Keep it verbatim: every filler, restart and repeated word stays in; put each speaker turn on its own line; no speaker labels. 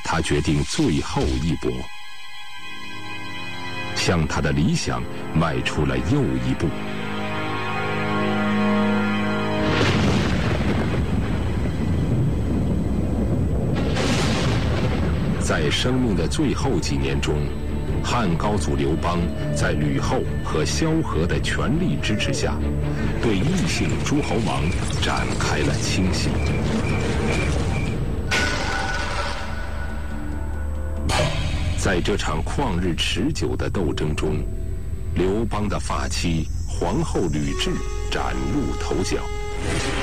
他决定最后一搏，向他的理想迈出了又一步。在生命的最后几年中，汉高祖刘邦在吕后和萧何的全力支持下，对异姓诸侯王展开了清洗。在这场旷日持久的斗争中，刘邦的发妻皇后吕雉崭露头角。